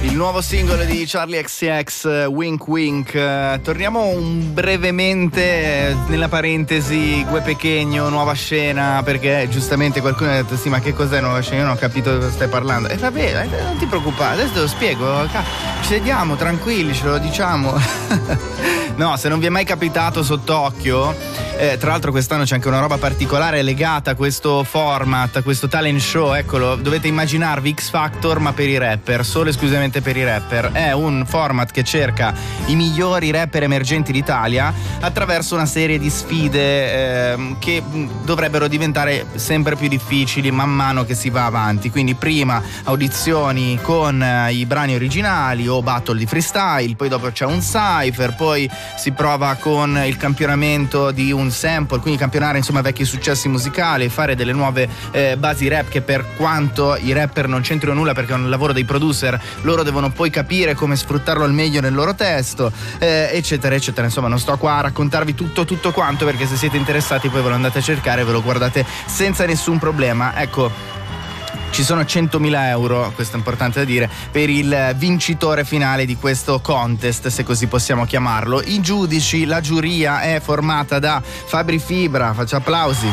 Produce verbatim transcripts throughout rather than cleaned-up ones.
Il nuovo singolo di Charli X C X, Wink Wink. Torniamo un brevemente nella parentesi Gue Pequeno, nuova scena, perché giustamente qualcuno ha detto sì, ma che cos'è nuova scena? Io non ho capito di cosa stai parlando. E vabbè, non ti preoccupare, adesso te lo spiego. Ci sediamo tranquilli, ce lo diciamo. No, se non vi è mai capitato sott'occhio, eh, tra l'altro quest'anno c'è anche una roba particolare legata a questo format, a questo talent show, eccolo, dovete immaginarvi X Factor ma per i rapper, solo esclusivamente per i rapper. È un format che cerca i migliori rapper emergenti d'Italia attraverso una serie di sfide eh, che dovrebbero diventare sempre più difficili man mano che si va avanti. Quindi prima audizioni con eh, i brani originali o battle di freestyle, poi dopo c'è un cypher, poi si prova con il campionamento di un sample, quindi campionare insomma vecchi successi musicali, fare delle nuove eh, basi rap che, per quanto i rapper non c'entrino nulla perché è un lavoro dei producer, loro devono poi capire come sfruttarlo al meglio nel loro testo, eh, eccetera eccetera. Insomma, non sto qua a raccontarvi tutto tutto quanto, perché se siete interessati poi ve lo andate a cercare e ve lo guardate senza nessun problema. Ecco, ci sono centomila euro, questo è importante da dire, per il vincitore finale di questo contest, se così possiamo chiamarlo. I giudici, la giuria è formata da Fabri Fibra, faccio applausi,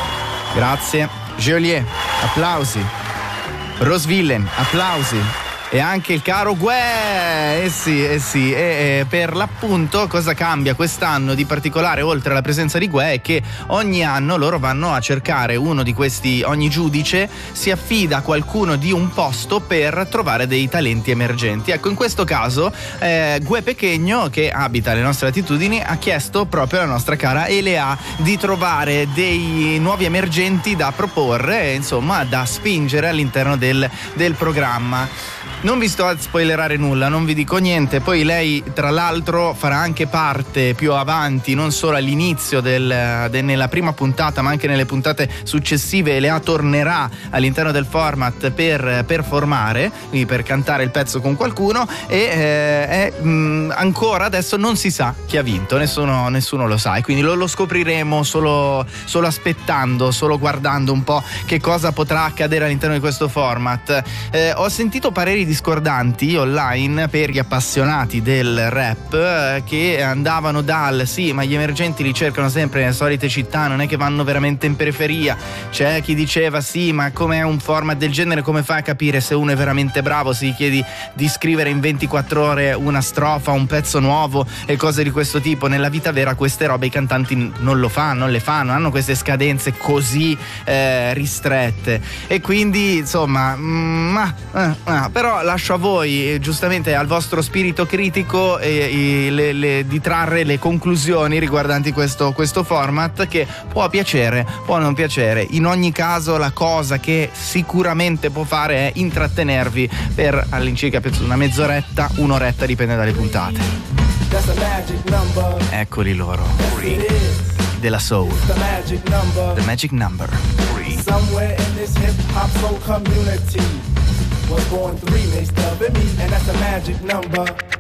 grazie, Geolier, applausi, Rosvillen, applausi, e anche il caro Gue, eh sì, eh sì, e, e per l'appunto cosa cambia quest'anno di particolare, oltre alla presenza di Gue, è che ogni anno loro vanno a cercare uno di questi, ogni giudice si affida a qualcuno di un posto per trovare dei talenti emergenti. Ecco, in questo caso eh, Gue Pequeno, che abita alle nostre latitudini, ha chiesto proprio alla nostra cara Elea di trovare dei nuovi emergenti da proporre, insomma da spingere all'interno del, del programma. Non vi sto a spoilerare nulla, non vi dico niente. Poi lei, tra l'altro, farà anche parte più avanti, non solo all'inizio del, de, nella prima puntata, ma anche nelle puntate successive. Elea tornerà all'interno del format per performare, quindi per cantare il pezzo con qualcuno. E eh, è, mh, ancora adesso non si sa chi ha vinto, nessuno, nessuno lo sa, e quindi lo, lo scopriremo solo, solo aspettando, solo guardando un po' che cosa potrà accadere all'interno di questo format. Eh, ho sentito pareri discordanti online per gli appassionati del rap, eh, che andavano dal sì, ma gli emergenti li cercano sempre nelle solite città, non è che vanno veramente in periferia. C'è chi diceva sì, ma come è un format del genere, come fai a capire se uno è veramente bravo se gli chiedi di scrivere in ventiquattro ore una strofa, un pezzo nuovo e cose di questo tipo? Nella vita vera queste robe i cantanti non lo fanno, non le fanno, hanno queste scadenze così eh, ristrette, e quindi insomma mm, ma, eh, eh, però lascio a voi, giustamente al vostro spirito critico, eh, eh, le, le, di trarre le conclusioni riguardanti questo, questo format, che può piacere, può non piacere. In ogni caso la cosa che sicuramente può fare è intrattenervi per all'incirca penso una mezz'oretta, un'oretta, dipende dalle puntate. Eccoli loro, della Soul, The Magic Number. Somewhere in this hip hop soul community was born three mixed up in me, and that's a magic number.